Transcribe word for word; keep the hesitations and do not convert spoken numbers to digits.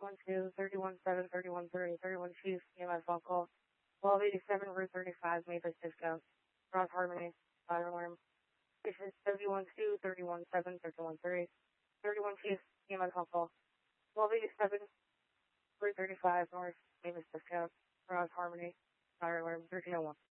one two, thirty-one seven, thirty-one three, thirty-one Chief, E M S on call. twelve eighty-seven, Route thirty-five, Mavis Disco. Cross Harmony, fire alarm. Station thirty-one two, thirty-one seven, thirty-one three, thirty-one Chief, E M S on call. twelve eighty-seven, Route thirty-five, North, Mavis Disco. Cross Harmony, fire alarm, thirteen oh one.